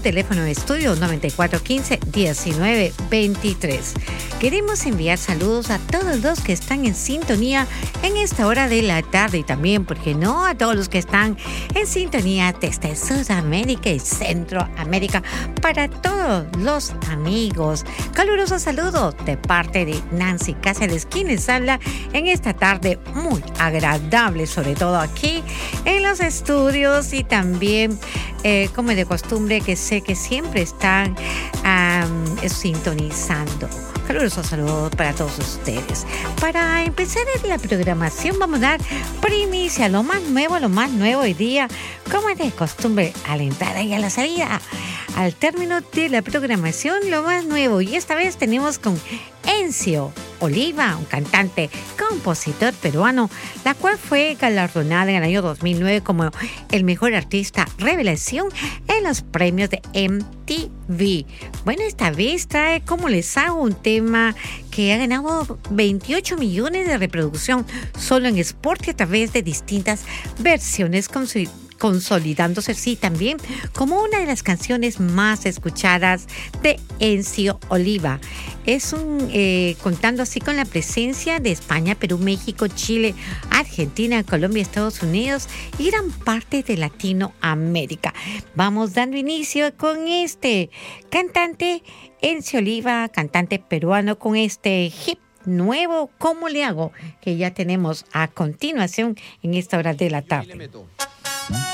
Teléfono de estudio 9415-1923. Queremos enviar saludos a todos los que están en sintonía en esta hora de la tarde y también, ¿por qué no?, a todos los que están en sintonía desde Sudamérica y Centroamérica. Para todos los amigos, caluroso saludo de parte de Nancy Cáceres, quien les habla en esta tarde muy agradable, sobre todo aquí en los estudios y también, como de costumbre, que sé que siempre están sintonizando. Caluroso saludo para todos ustedes. Para empezar la programación, vamos a dar primicia, lo más nuevo hoy día, como de costumbre, a la entrada y a la salida. Al término de la programación, lo más nuevo, y esta vez tenemos con Encio Oliva, un cantante, compositor peruano, la cual fue galardonada en el año 2009 como el mejor artista revelación en los premios de MTV. Bueno, esta vez trae, como les hago, un tema que ha ganado 28 millones de reproducción solo en Spotify a través de distintas versiones, consolidándose sí también como una de las canciones más escuchadas de Encio Oliva. Es contando así con la presencia de España, Perú, México, Chile, Argentina, Colombia, Estados Unidos y gran parte de Latinoamérica. Vamos dando inicio con este cantante Encio Oliva, cantante peruano, con este hit nuevo, ¿Cómo le hago?, que ya tenemos a continuación en esta hora de la tarde.